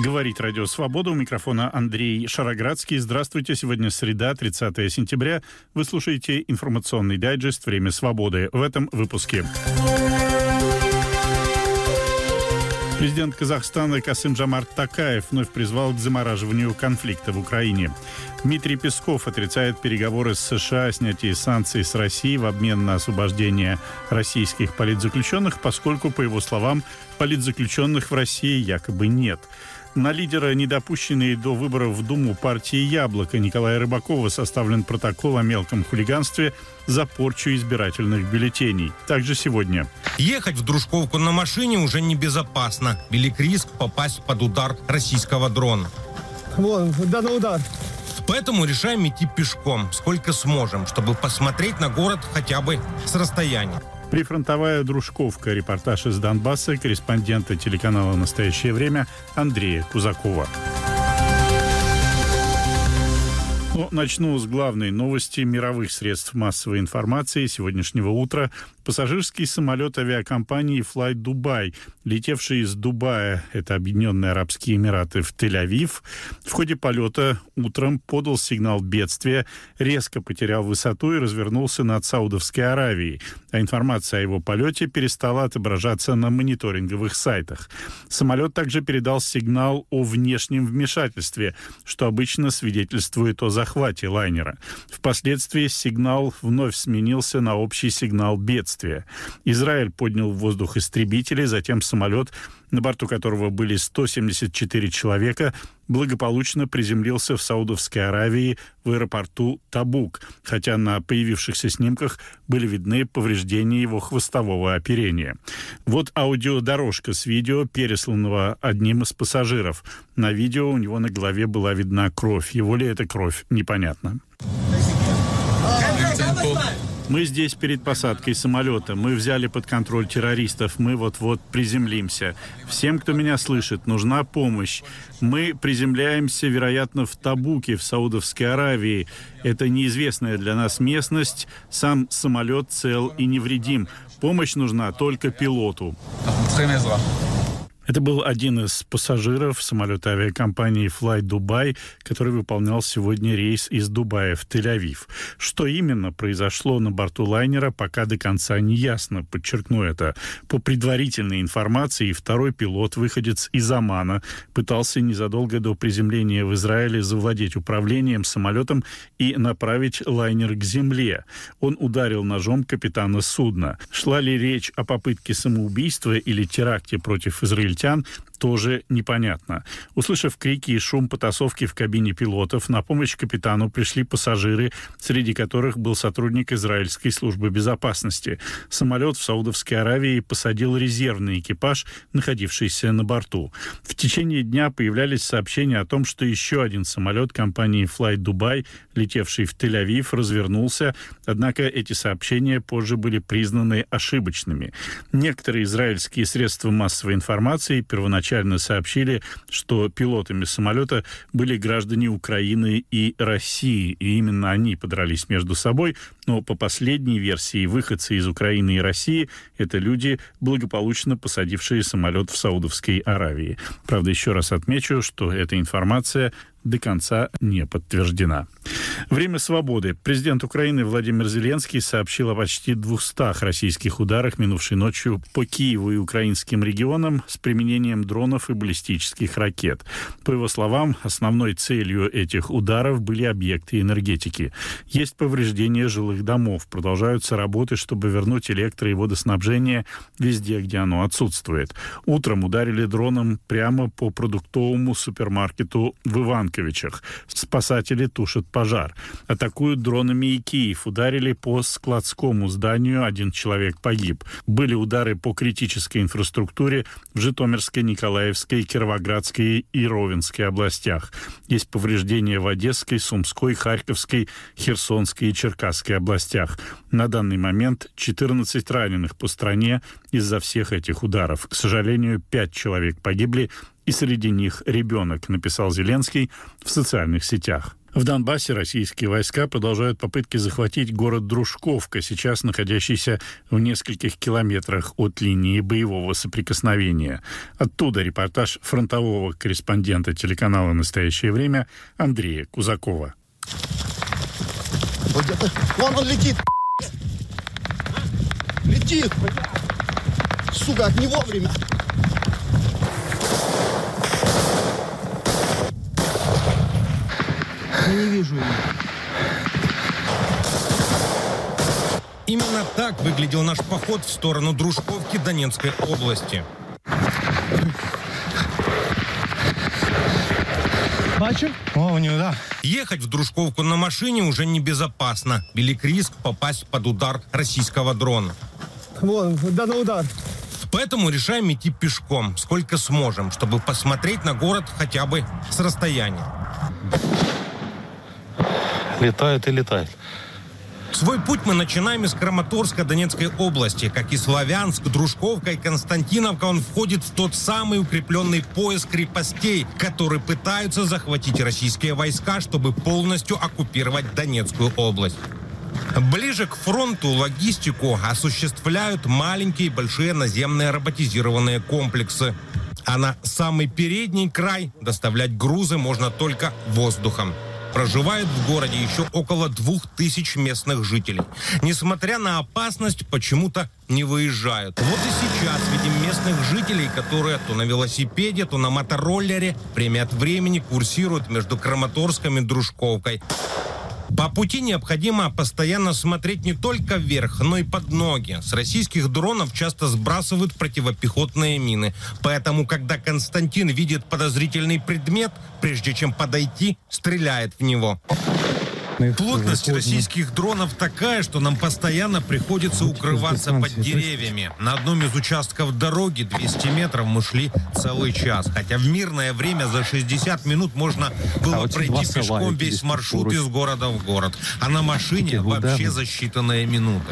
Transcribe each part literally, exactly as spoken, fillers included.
Говорит Радио Свобода. У микрофона Андрей Шароградский. Здравствуйте. Сегодня среда, тридцатое сентября. Вы слушаете информационный дайджест «Время свободы». В этом выпуске. Президент Казахстана Касым-Жомарт Токаев вновь призвал к замораживанию конфликта в Украине. Дмитрий Песков отрицает переговоры с США о снятии санкций с России в обмен на освобождение российских политзаключенных, поскольку, по его словам, политзаключенных в России якобы нет. На лидера, недопущенной до выборов в Думу партии «Яблоко» Николая Рыбакова составлен протокол о мелком хулиганстве за порчу избирательных бюллетеней. Также сегодня. Ехать в Дружковку на машине уже небезопасно. Велик риск попасть под удар российского дрона. Вон, данный удар. Поэтому решаем идти пешком, сколько сможем, чтобы посмотреть на город хотя бы с расстояния. Прифронтовая Дружковка. Репортаж из Донбасса корреспондента телеканала «Настоящее время» Андрея Кузакова. Ну, начну с главной новости мировых средств массовой информации сегодняшнего утра. Пассажирский самолет авиакомпании Fly Dubai, летевший из Дубая, это Объединенные Арабские Эмираты, в Тель-Авив, в ходе полета утром подал сигнал бедствия, резко потерял высоту и развернулся над Саудовской Аравией. А информация о его полете перестала отображаться на мониторинговых сайтах. Самолет также передал сигнал о внешнем вмешательстве, что обычно свидетельствует о захвате лайнера. Впоследствии сигнал вновь сменился на общий сигнал бедствия. Израиль поднял в воздух истребители, затем самолет, на борту которого были сто семьдесят четыре человека, благополучно приземлился в Саудовской Аравии в аэропорту Табук, хотя на появившихся снимках были видны повреждения его хвостового оперения. Вот аудиодорожка с видео, пересланного одним из пассажиров. На видео у него на голове была видна кровь. Его ли это кровь, непонятно. Мы здесь перед посадкой самолета. Мы взяли под контроль террористов. Мы вот-вот приземлимся. Всем, кто меня слышит, нужна помощь. Мы приземляемся, вероятно, в Табуке, в Саудовской Аравии. Это неизвестная для нас местность. Сам самолет цел и невредим. Помощь нужна только пилоту. Это был один из пассажиров самолета авиакомпании Fly Dubai, который выполнял сегодня рейс из Дубая в Тель-Авив. Что именно произошло на борту лайнера, пока до конца не ясно, подчеркну это. По предварительной информации, второй пилот, выходец из Омана, пытался незадолго до приземления в Израиле завладеть управлением самолетом и направить лайнер к земле. Он ударил ножом капитана судна. Шла ли речь о попытке самоубийства или теракте против израильтян, тоже непонятно. Услышав крики и шум потасовки в кабине пилотов, на помощь капитану пришли пассажиры, среди которых был сотрудник израильской службы безопасности. Самолет в Саудовской Аравии посадил резервный экипаж, находившийся на борту. В течение дня появлялись сообщения о том, что еще один самолет компании Fly Dubai, летевший в Тель-Авив, развернулся, однако эти сообщения позже были признаны ошибочными. Некоторые израильские средства массовой информации первоначально сообщили, что пилотами самолета были граждане Украины и России, и именно они подрались между собой, но по последней версии выходцы из Украины и России – это люди, благополучно посадившие самолет в Саудовской Аравии. Правда, еще раз отмечу, что эта информация до конца не подтверждена. Время свободы. Президент Украины Владимир Зеленский сообщил о почти двухстах российских ударах минувшей ночью по Киеву и украинским регионам с применением дронов и баллистических ракет. По его словам, основной целью этих ударов были объекты энергетики. Есть повреждения жилых домов. Продолжаются работы, чтобы вернуть электро- и водоснабжение везде, где оно отсутствует. Утром ударили дроном прямо по продуктовому супермаркету в Иванкове. Спасатели тушат пожар. Атакуют дронами и Киев. Ударили по складскому зданию. Один человек погиб. Были удары по критической инфраструктуре в Житомирской, Николаевской, Кировоградской и Ровенской областях. Есть повреждения в Одесской, Сумской, Харьковской, Херсонской и Черкасской областях. На данный момент четырнадцать раненых по стране из-за всех этих ударов. К сожалению, пять человек погибли, и среди них ребенок, написал Зеленский в социальных сетях. В Донбассе российские войска продолжают попытки захватить город Дружковка, сейчас находящийся в нескольких километрах от линии боевого соприкосновения. Оттуда репортаж фронтового корреспондента телеканала «Настоящее время» Андрея Кузакова. Вот где-то. Вон он летит. Летит. Сука, не вовремя. Я не вижу его. Именно так выглядел наш поход в сторону Дружковки Донецкой области. Бачу? О, у него, да. Ехать в Дружковку на машине уже небезопасно. Велик риск попасть под удар российского дрона. Вон, данный удар. Поэтому решаем идти пешком, сколько сможем, чтобы посмотреть на город хотя бы с расстояния. Летает и летает. Свой путь мы начинаем из Краматорска Донецкой области. Как и Славянск, Дружковка и Константиновка, он входит в тот самый укрепленный пояс крепостей, который пытаются захватить российские войска, чтобы полностью оккупировать Донецкую область. Ближе к фронту логистику осуществляют маленькие и большие наземные роботизированные комплексы. А на самый передний край доставлять грузы можно только воздухом. Проживает в городе еще около двух тысяч местных жителей. Несмотря на опасность, почему-то не выезжают. Вот и сейчас видим местных жителей, которые то на велосипеде, то на мотороллере время от времени курсируют между Краматорском и Дружковкой. По пути необходимо постоянно смотреть не только вверх, но и под ноги. С российских дронов часто сбрасывают противопехотные мины. Поэтому, когда Константин видит подозрительный предмет, прежде чем подойти, стреляет в него. Плотность российских дронов такая, что нам постоянно приходится укрываться под деревьями. На одном из участков дороги двести метров мы шли целый час. Хотя в мирное время за шестьдесят минут можно было пройти пешком весь маршрут из города в город. А на машине вообще за считанные минуты.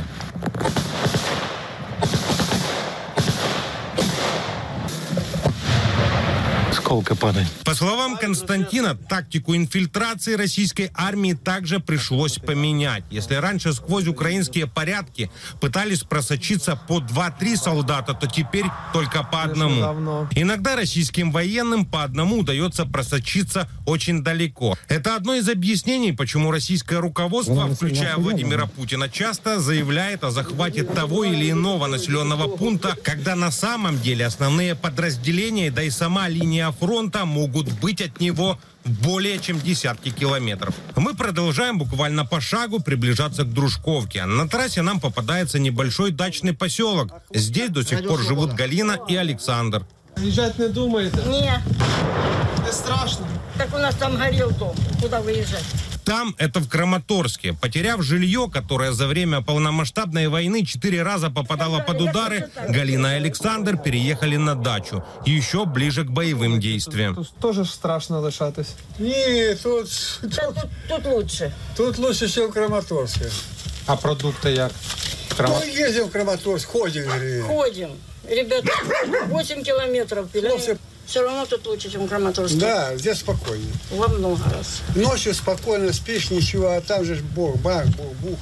Сколько падает? По словам Константина, тактику инфильтрации российской армии также пришлось поменять. Если раньше сквозь украинские порядки пытались просочиться по два-три солдата, то теперь только по одному. Иногда российским военным по одному удается просочиться очень далеко. Это одно из объяснений, почему российское руководство, включая Владимира Путина, часто заявляет о захвате того или иного населенного пункта, когда на самом деле основные подразделения, да и сама линия фронта могут быть от него более чем десятки километров. Мы продолжаем буквально по шагу приближаться к Дружковке. На трассе нам попадается небольшой дачный поселок. Здесь до сих пор живут Галина и Александр. Выезжать не думаете? Не, Не страшно. так у нас там горел дом. Куда выезжать? Там, это в Краматорске. Потеряв жилье, которое за время полномасштабной войны четыре раза попадало под удары, Галина и Александр переехали на дачу, еще ближе к боевым действиям. Тут тоже страшно лишатись. Ні, тут, Да, тут, тут лучше. тут лучше, ніж в Краматорську. А продукти як? Ну, їздив в Краматорськ, ходив. Ходим. Ребята, восемь километров пиляем. Ну, все- Все равно тут лучше, чем в Краматорске. Да, здесь спокойно. Во много раз. Ночью спокойно спишь, ничего, а там же ж бог, бах, бух, бух.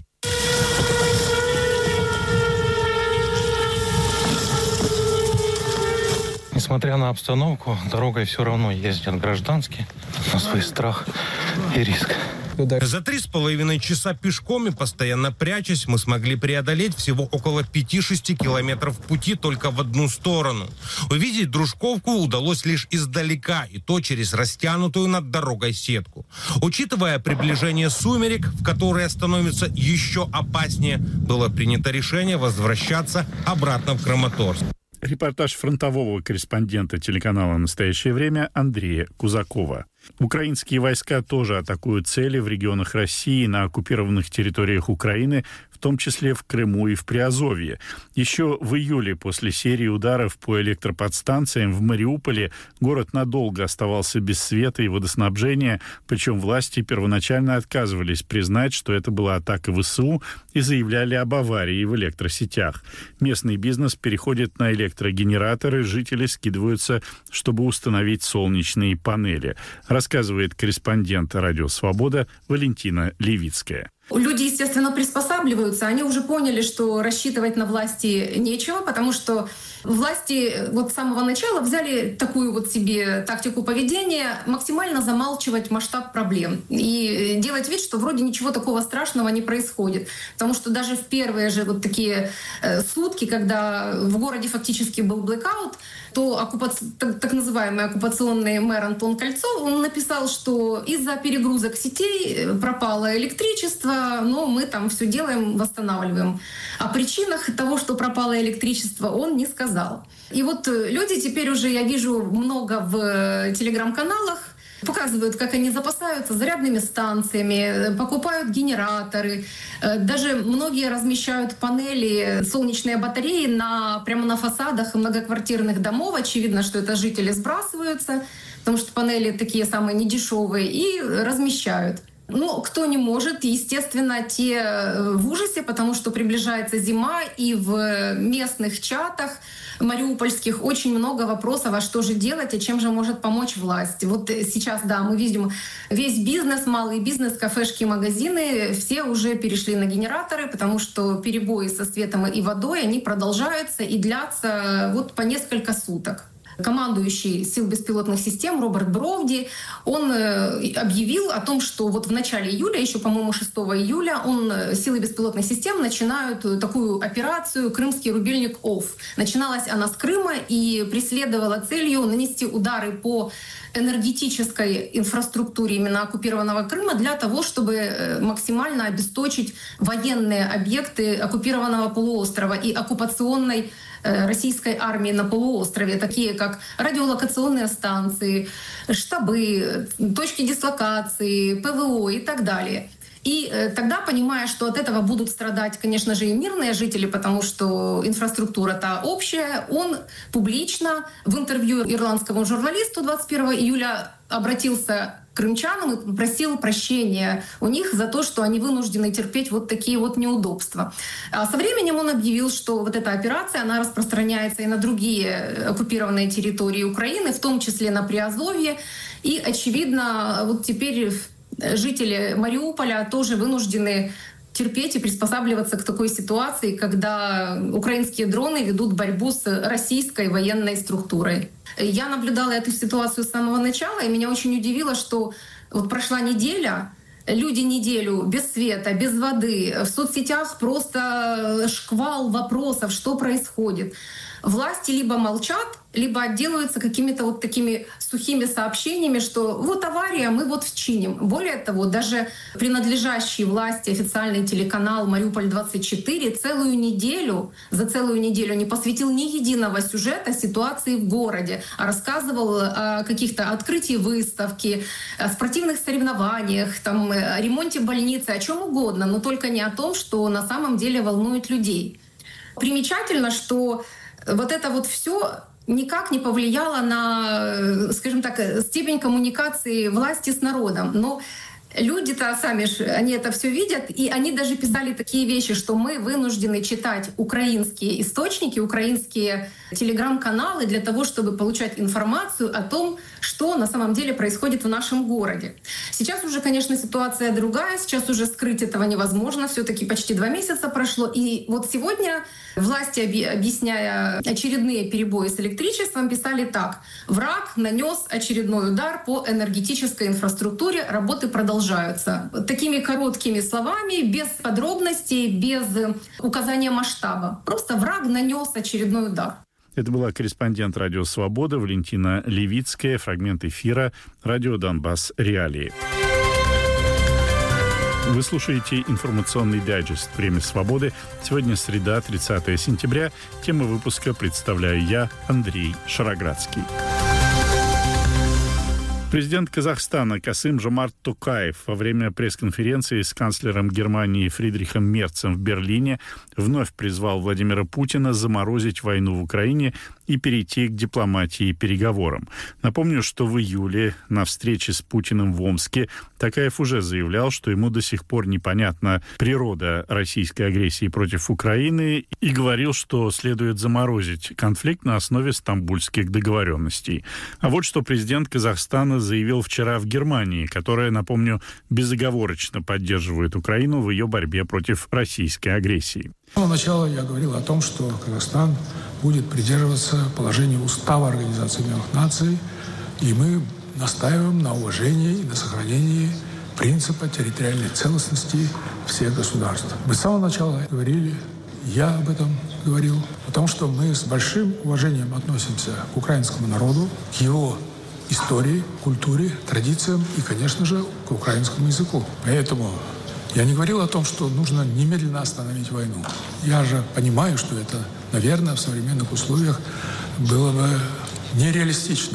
Несмотря на обстановку, дорогой все равно ездят гражданские на свой страх и риск. За три с половиной часа пешком и постоянно прячась, мы смогли преодолеть всего около пяти-шести километров пути только в одну сторону. Увидеть Дружковку удалось лишь издалека, и то через растянутую над дорогой сетку. Учитывая приближение сумерек, в которые становится еще опаснее, было принято решение возвращаться обратно в Краматорск. Репортаж фронтового корреспондента телеканала «Настоящее время» Андрея Кузакова. Украинские войска тоже атакуют цели в регионах России на оккупированных территориях Украины, в том числе в Крыму и в Приазовье. Еще в июле после серии ударов по электроподстанциям в Мариуполе город надолго оставался без света и водоснабжения, причем власти первоначально отказывались признать, что это была атака ВСУ, и заявляли об аварии в электросетях. Местный бизнес переходит на электрогенераторы, жители скидываются, чтобы установить солнечные панели. рассказывает корреспондент «Радио Свобода» Валентина Левицкая. Люди, естественно, приспосабливаются. Они уже поняли, что рассчитывать на власти нечего, потому что власти вот с самого начала взяли такую вот себе тактику поведения максимально замалчивать масштаб проблем и делать вид, что вроде ничего такого страшного не происходит. Потому что даже в первые же вот такие э, сутки, когда в городе фактически был блэкаут, то оккупаци... так, так называемый оккупационный мэр Антон Кольцов, он написал, что из-за перегрузок сетей пропало электричество, но мы там все делаем, восстанавливаем. О причинах того, что пропало электричество, он не сказал. И вот люди теперь уже, я вижу много в телеграм-каналах, показывают, как они запасаются зарядными станциями, покупают генераторы. Даже многие размещают панели, солнечные батареи на, прямо на фасадах многоквартирных домов. Очевидно, что это жители сбрасываются, потому что панели такие самые недешевые, и размещают. Ну, кто не может, естественно, те в ужасе, потому что приближается зима, и в местных чатах мариупольских очень много вопросов, а что же делать, а чем же может помочь власть. Вот сейчас, да, мы видим весь бизнес, малый бизнес, кафешки, магазины, все уже перешли на генераторы, потому что перебои со светом и водой, они продолжаются и длятся вот по несколько суток. Командующий сил беспилотных систем Роберт Бровди, он объявил о том, что вот в начале июля, еще, по-моему, шестого июля, он, силы беспилотных систем начинают такую операцию «Крымский рубильник ОФФ». Начиналась она с Крыма и преследовала целью нанести удары по энергетической инфраструктуре именно оккупированного Крыма для того, чтобы максимально обесточить военные объекты оккупированного полуострова и оккупационной российской армии на полуострове, такие как радиолокационные станции, штабы, точки дислокации, ПВО и так далее. И тогда, понимая, что от этого будут страдать, конечно же, и мирные жители, потому что инфраструктура-то общая, он публично в интервью ирландскому журналисту двадцать первого июля обратился к крымчанам и попросил прощения у них за то, что они вынуждены терпеть вот такие вот неудобства. А со временем он объявил, что вот эта операция, она распространяется и на другие оккупированные территории Украины, в том числе на Приазовье. И, очевидно, вот теперь жители Мариуполя тоже вынуждены терпеть и приспосабливаться к такой ситуации, когда украинские дроны ведут борьбу с российской военной структурой. Я наблюдала эту ситуацию с самого начала, и меня очень удивило, что вот прошла неделя, люди неделю без света, без воды, в соцсетях просто шквал вопросов, что происходит. Власти либо молчат, либо отделываются какими-то вот такими сухими сообщениями, что вот авария, мы вот вчиним. Более того, даже принадлежащий власти официальный телеканал «Мариуполь двадцать четыре» целую неделю, за целую неделю не посвятил ни единого сюжета ситуации в городе, а рассказывал о каких-то открытии выставки, о спортивных соревнованиях, там, о ремонте больницы, о чем угодно, но только не о том, что на самом деле волнует людей. Примечательно, что вот это вот все никак не повлияло на, скажем так, степень коммуникации власти с народом. Но люди-то сами, они это все видят, и они даже писали такие вещи, что мы вынуждены читать украинские источники, украинские телеграм-каналы для того, чтобы получать информацию о том, что на самом деле происходит в нашем городе. Сейчас уже, конечно, ситуация другая, сейчас уже скрыть этого невозможно, все-таки почти два месяца прошло, и вот сегодня власти, объясняя очередные перебои с электричеством, писали так: «Враг нанес очередной удар по энергетической инфраструктуре, работы продолжаются». Такими короткими словами, без подробностей, без указания масштаба. Просто враг нанес очередной удар. Это была корреспондент «Радио Свобода» Валентина Левицкая. Фрагмент эфира «Радио Донбасс. Реалии». Вы слушаете информационный дайджест «Время свободы». Сегодня среда, тридцатое сентября. Тему выпуска представляю я, Андрей Шароградский. Президент Казахстана Касым-Жомарт Токаев во время пресс-конференции с канцлером Германии Фридрихом Мерцем в Берлине вновь призвал Владимира Путина заморозить войну в Украине и перейти к дипломатии и переговорам. Напомню, что в июле на встрече с Путиным в Омске Токаев уже заявлял, что ему до сих пор непонятна природа российской агрессии против Украины и говорил, что следует заморозить конфликт на основе стамбульских договоренностей. А вот что президент Казахстана заявил вчера в Германии, которая, напомню, безоговорочно поддерживает Украину в ее борьбе против российской агрессии. С самого начала я говорил о том, что Казахстан будет придерживаться положения Устава Организации Объединенных Наций, и мы настаиваем на уважении и на сохранении принципа территориальной целостности всех государств. Мы с самого начала говорили, я об этом говорил, потому что мы с большим уважением относимся к украинскому народу, к его истории, культуре, традициям и, конечно же, к украинскому языку. Поэтому я не говорил о том, что нужно немедленно остановить войну. Я же понимаю, что это, наверное, в современных условиях было бы нереалистично.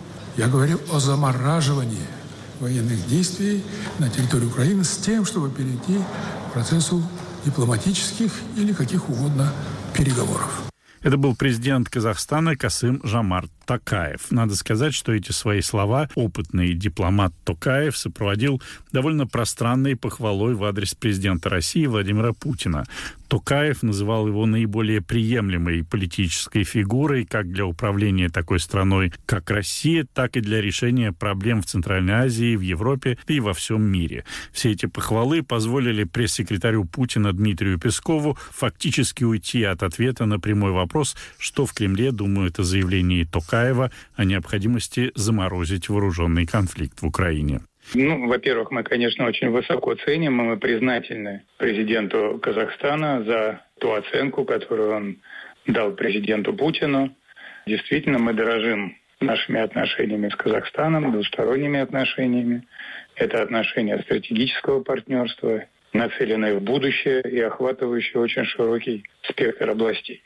Я говорил о замораживании военных действий на территории Украины с тем, чтобы перейти к процессу дипломатических или каких угодно переговоров. Это был президент Казахстана Касым-Жомарт Токаев. Надо сказать, что эти свои слова опытный дипломат Токаев сопроводил довольно пространной похвалой в адрес президента России Владимира Путина. Токаев называл его наиболее приемлемой политической фигурой как для управления такой страной, как Россия, так и для решения проблем в Центральной Азии, в Европе и во всем мире. Все эти похвалы позволили пресс-секретарю Путина Дмитрию Пескову фактически уйти от ответа на прямой вопрос, что в Кремле думают о заявлении Токаева о необходимости заморозить вооруженный конфликт в Украине. Ну, во-первых, мы, конечно, очень высоко ценим, и мы признательны президенту Казахстана за ту оценку, которую он дал президенту Путину. Действительно, мы дорожим нашими отношениями с Казахстаном, двусторонними отношениями. Это отношения стратегического партнерства, нацеленные в будущее и охватывающие очень широкий спектр областей.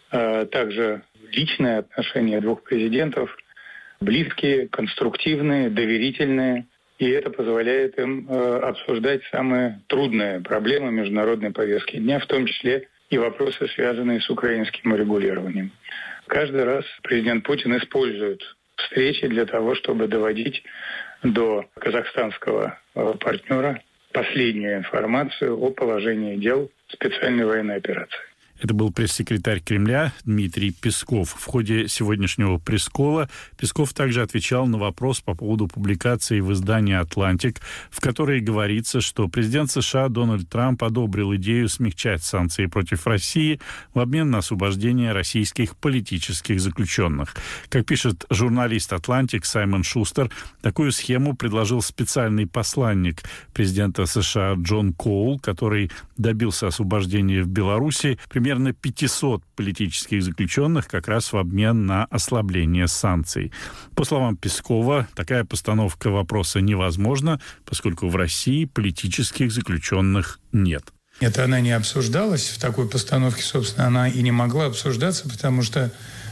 А также личные отношения двух президентов близкие, конструктивные, доверительные. И это позволяет им э, обсуждать самые трудные проблемы международной повестки дня, в том числе и вопросы, связанные с украинским урегулированием. Каждый раз президент Путин использует встречи для того, чтобы доводить до казахстанского э, партнера последнюю информацию о положении дел специальной военной операции. Это был пресс-секретарь Кремля Дмитрий Песков. В ходе сегодняшнего пресс-колла Песков также отвечал на вопрос по поводу публикации в издании «Атлантик», в которой говорится, что президент США Дональд Трамп одобрил идею смягчать санкции против России в обмен на освобождение российских политических заключенных. Как пишет журналист «Атлантик» Саймон Шустер, такую схему предложил специальный посланник президента США Джон Коул, который добился освобождения в Беларуси примерно пятьсот политических заключенных как раз в обмен на ослабление санкций. По словам Пескова, такая постановка вопроса невозможна, поскольку в России политических заключенных нет. Это она не обсуждалась в такой постановке, собственно, она и не могла обсуждаться, потому что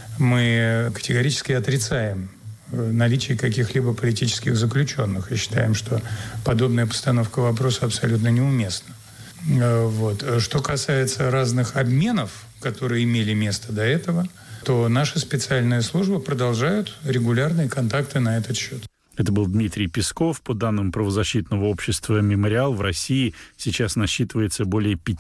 мы категорически отрицаем наличие каких-либо политических заключенных и считаем, что подобная постановка вопроса абсолютно неуместна. Вот. Что касается разных обменов, которые имели место до этого, то наши специальные службы продолжают регулярные контакты на этот счет. Это был Дмитрий Песков. По данным правозащитного общества «Мемориал», в России сейчас насчитывается более